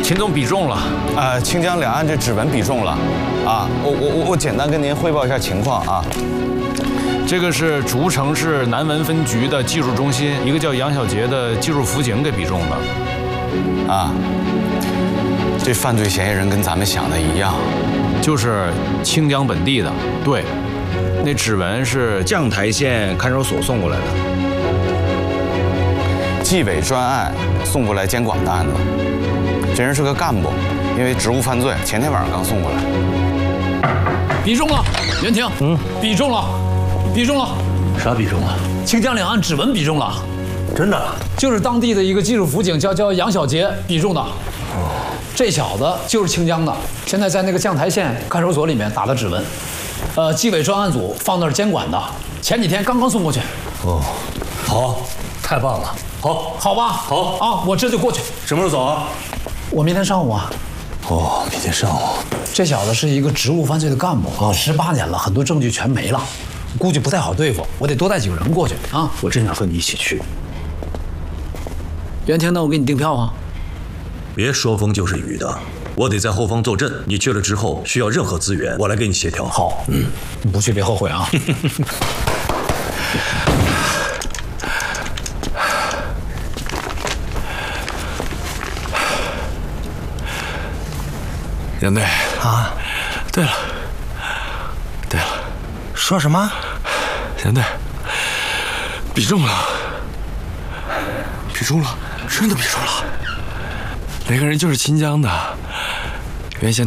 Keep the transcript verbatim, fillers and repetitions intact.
秦总比中了， 呃，清江两岸这指纹比中了，啊，我我我我简单跟您汇报一下情况啊。 这个是竹城市南文分局的技术中心，一个叫杨小杰的技术辅警给比中的。 啊，这犯罪嫌疑人跟咱们想的一样， 就是清江本地的。对，那指纹是绛台县看守所送过来的。 纪委专案送过来监管的案子，这人是个干部，因为职务犯罪，前天晚上刚送过来。 比中了，袁婷，嗯，比中了，比中了。 啥比中了？ 清江两岸指纹比中了。 真的？ 就是当地的一个技术辅警叫叫杨小杰比中的。哦，这小子就是清江的，现在在那个绛台县看守所里面打的指纹，呃，纪委专案组放那儿监管的，前几天刚刚送过去。 哦，好，太棒了，好， 好吧， 好啊，我这就过去。 什么时候走啊？ 我明天上午啊。 哦，明天上午。 这小子是一个职务犯罪的干部，啊，十八年了，很多证据全没了，估计不太好对付，我得多带几个人过去啊。 我真想和你一起去。 袁天，那我给你订票啊。 别说风就是雨的，我得在后方坐镇。你去了之后，需要任何资源，我来给你协调。 好，嗯，你不去别后悔啊。 杨队啊， 对了，对了， 说什么？ 杨队，比中了，比中了，真的比中了，那个人就是秦江的，原先。